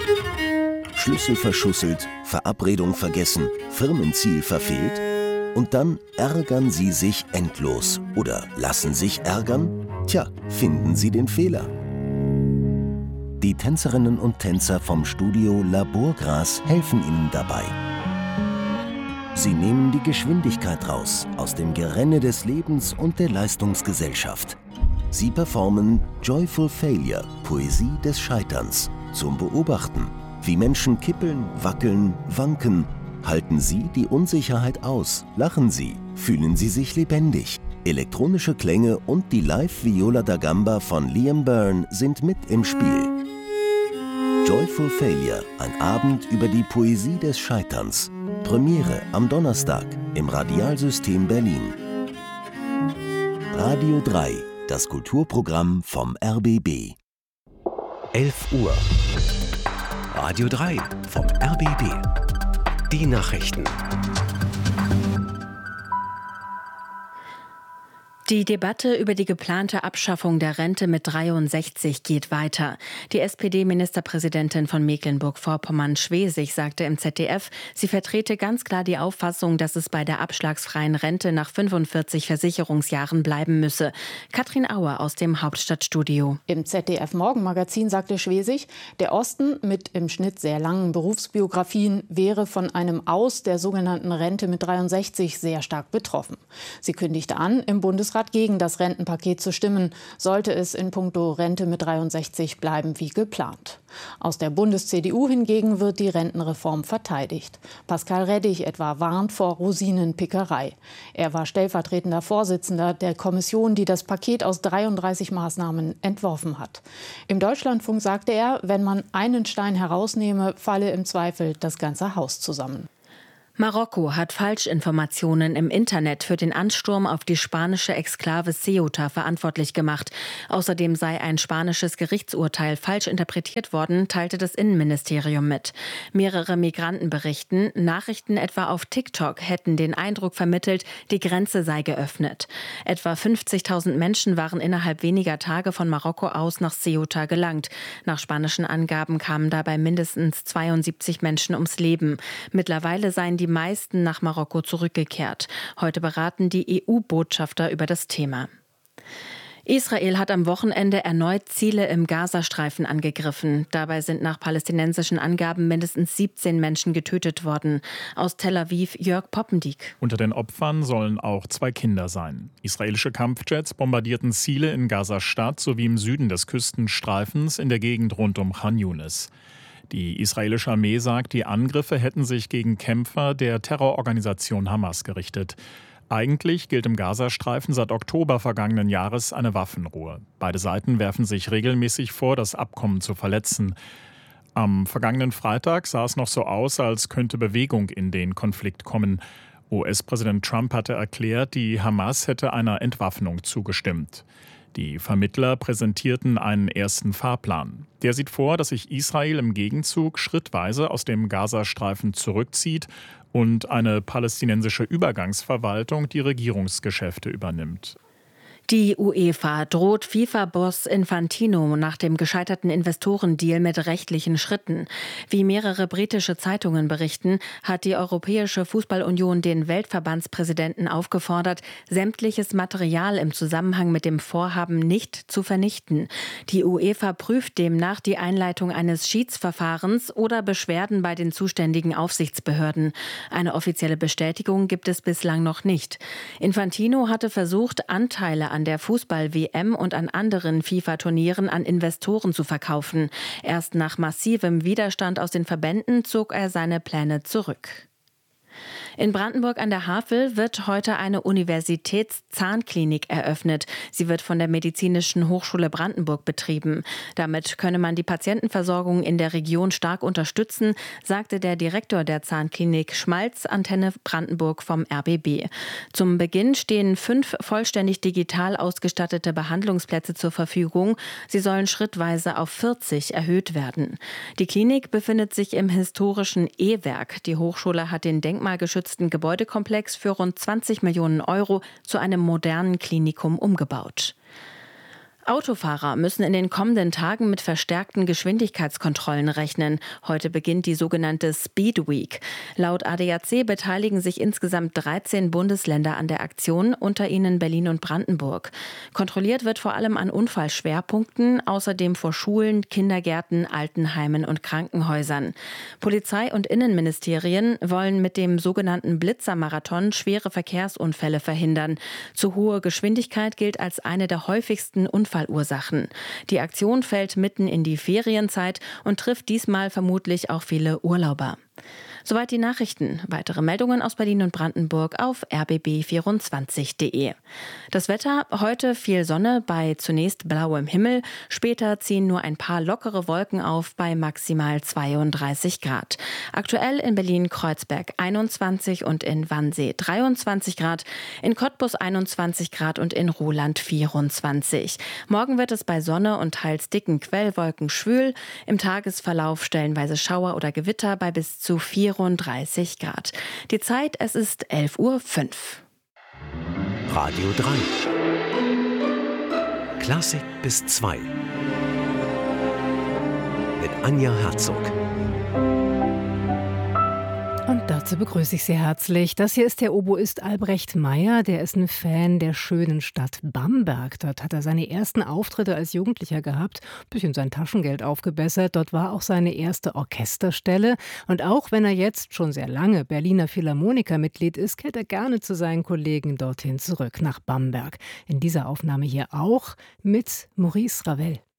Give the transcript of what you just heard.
Schlüssel verschusselt, Verabredung vergessen, Firmenziel verfehlt? Und dann ärgern Sie sich endlos oder lassen sich ärgern? Tja, finden Sie den Fehler. Die Tänzerinnen und Tänzer vom Studio Laborgras helfen Ihnen dabei. Sie nehmen die Geschwindigkeit raus aus dem Gerenne des Lebens und der Leistungsgesellschaft. Sie performen Joyful Failure, Poesie des Scheiterns, zum Beobachten. Wie Menschen kippeln, wackeln, wanken. Halten Sie die Unsicherheit aus, lachen Sie, fühlen Sie sich lebendig. Elektronische Klänge und die Live-Viola da Gamba von Liam Byrne sind mit im Spiel. Joyful Failure, ein Abend über die Poesie des Scheiterns. Premiere am Donnerstag im Radialsystem Berlin. Radio 3, das Kulturprogramm vom RBB. 11 Uhr. Radio 3 vom RBB. Die Nachrichten. Die Debatte über die geplante Abschaffung der Rente mit 63 geht weiter. Die SPD-Ministerpräsidentin von Mecklenburg-Vorpommern, Schwesig, sagte im ZDF, sie vertrete ganz klar die Auffassung, dass es bei der abschlagsfreien Rente nach 45 Versicherungsjahren bleiben müsse. Katrin Auer aus dem Hauptstadtstudio. Im ZDF-Morgenmagazin sagte Schwesig, der Osten mit im Schnitt sehr langen Berufsbiografien wäre von einem Aus der sogenannten Rente mit 63 sehr stark betroffen. Sie kündigte an, im Bundesrat gegen das Rentenpaket zu stimmen, sollte es in puncto Rente mit 63 bleiben wie geplant. Aus der Bundes-CDU hingegen wird die Rentenreform verteidigt. Pascal Reddig etwa warnt vor Rosinenpickerei. Er war stellvertretender Vorsitzender der Kommission, die das Paket aus 33 Maßnahmen entworfen hat. Im Deutschlandfunk sagte er, wenn man einen Stein herausnehme, falle im Zweifel das ganze Haus zusammen. Marokko hat Falschinformationen im Internet für den Ansturm auf die spanische Exklave Ceuta verantwortlich gemacht. Außerdem sei ein spanisches Gerichtsurteil falsch interpretiert worden, teilte das Innenministerium mit. Mehrere Migranten berichten, Nachrichten etwa auf TikTok hätten den Eindruck vermittelt, die Grenze sei geöffnet. Etwa 50.000 Menschen waren innerhalb weniger Tage von Marokko aus nach Ceuta gelangt. Nach spanischen Angaben kamen dabei mindestens 72 Menschen ums Leben. Mittlerweile seien die meisten nach Marokko zurückgekehrt. Heute beraten die EU-Botschafter über das Thema. Israel hat am Wochenende erneut Ziele im Gazastreifen angegriffen. Dabei sind nach palästinensischen Angaben mindestens 17 Menschen getötet worden. Aus Tel Aviv Jörg Poppendiek. Unter den Opfern sollen auch 2 Kinder sein. Israelische Kampfjets bombardierten Ziele in Gaza-Stadt sowie im Süden des Küstenstreifens in der Gegend rund um Khan Yunis. Die israelische Armee sagt, die Angriffe hätten sich gegen Kämpfer der Terrororganisation Hamas gerichtet. Eigentlich gilt im Gazastreifen seit Oktober vergangenen Jahres eine Waffenruhe. Beide Seiten werfen sich regelmäßig vor, das Abkommen zu verletzen. Am vergangenen Freitag sah es noch so aus, als könnte Bewegung in den Konflikt kommen. US-Präsident Trump hatte erklärt, die Hamas hätte einer Entwaffnung zugestimmt. Die Vermittler präsentierten einen ersten Fahrplan. Der sieht vor, dass sich Israel im Gegenzug schrittweise aus dem Gazastreifen zurückzieht und eine palästinensische Übergangsverwaltung die Regierungsgeschäfte übernimmt. Die UEFA droht FIFA-Boss Infantino nach dem gescheiterten Investorendeal mit rechtlichen Schritten. Wie mehrere britische Zeitungen berichten, hat die Europäische Fußballunion den Weltverbandspräsidenten aufgefordert, sämtliches Material im Zusammenhang mit dem Vorhaben nicht zu vernichten. Die UEFA prüft demnach die Einleitung eines Schiedsverfahrens oder Beschwerden bei den zuständigen Aufsichtsbehörden. Eine offizielle Bestätigung gibt es bislang noch nicht. Infantino hatte versucht, Anteile an der Fußball-WM und an anderen FIFA-Turnieren an Investoren zu verkaufen. Erst nach massivem Widerstand aus den Verbänden zog er seine Pläne zurück. In Brandenburg an der Havel wird heute eine Universitätszahnklinik eröffnet. Sie wird von der Medizinischen Hochschule Brandenburg betrieben. Damit könne man die Patientenversorgung in der Region stark unterstützen, sagte der Direktor der Zahnklinik Schmalz, Antenne Brandenburg vom RBB. Zum Beginn stehen 5 vollständig digital ausgestattete Behandlungsplätze zur Verfügung. Sie sollen schrittweise auf 40 erhöht werden. Die Klinik befindet sich im historischen E-Werk. Die Hochschule hat den denkmalgeschützten Gebäudekomplex für rund 20 Millionen Euro zu einem modernen Klinikum umgebaut. Autofahrer müssen in den kommenden Tagen mit verstärkten Geschwindigkeitskontrollen rechnen. Heute beginnt die sogenannte Speed Week. Laut ADAC beteiligen sich insgesamt 13 Bundesländer an der Aktion, unter ihnen Berlin und Brandenburg. Kontrolliert wird vor allem an Unfallschwerpunkten, außerdem vor Schulen, Kindergärten, Altenheimen und Krankenhäusern. Polizei und Innenministerien wollen mit dem sogenannten Blitzermarathon schwere Verkehrsunfälle verhindern. Zu hohe Geschwindigkeit gilt als eine der häufigsten Unfallursachen. Die Aktion fällt mitten in die Ferienzeit und trifft diesmal vermutlich auch viele Urlauber. Soweit die Nachrichten. Weitere Meldungen aus Berlin und Brandenburg auf rbb24.de. Das Wetter: heute viel Sonne bei zunächst blauem Himmel. Später ziehen nur ein paar lockere Wolken auf bei maximal 32 Grad. Aktuell in Berlin-Kreuzberg 21 und in Wannsee 23 Grad, in Cottbus 21 Grad und in Ruhland 24. Morgen wird es bei Sonne und teils dicken Quellwolken schwül. Im Tagesverlauf stellenweise Schauer oder Gewitter bei bis zu 34 Grad. Die Zeit, es ist 11:05 Uhr. Radio 3. Klassik bis 2. Mit Anja Herzog. Und dazu begrüße ich Sie herzlich. Das hier ist der Oboist Albrecht Meyer. Der ist ein Fan der schönen Stadt Bamberg. Dort hat er seine ersten Auftritte als Jugendlicher gehabt, ein bisschen sein Taschengeld aufgebessert. Dort war auch seine erste Orchesterstelle. Und auch wenn er jetzt schon sehr lange Berliner Philharmoniker-Mitglied ist, kehrt er gerne zu seinen Kollegen dorthin zurück nach Bamberg. In dieser Aufnahme hier auch mit Maurice Ravel.